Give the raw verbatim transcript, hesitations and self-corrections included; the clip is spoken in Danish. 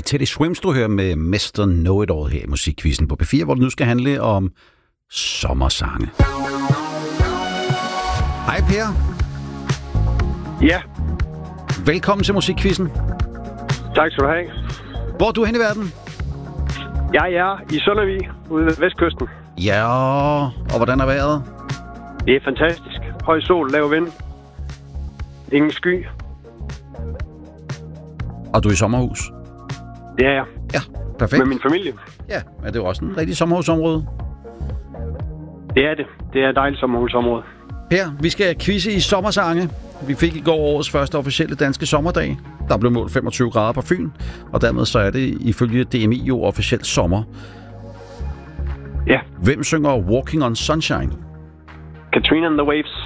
Teddy Swims, du hører med mister Know-It-All her i Musikquizzen på P fire, hvor det nu skal handle om sommersange. Hej Per. Ja. Velkommen til Musikquizzen. Tak skal du have. Hvor er du henne i verden? Jeg er i Søndervig, ude ved vestkysten. Ja, og hvordan er vejret? Det er fantastisk. Høj sol, lav vind. Ingen sky. Og du er i sommerhus? Det er jeg. Ja, perfekt. Med min familie. Ja, er det jo også en rigtig sommerhusområde? Det er det. Det er et dejligt sommerhusområde. Per, vi skal quizze i sommersange. Vi fik i går årets første officielle danske sommerdag. Der blev målt femogtyve grader på Fyn, og dermed så er det ifølge D M I jo officielt sommer. Ja. Hvem synger Walking on Sunshine? Katrina and the Waves.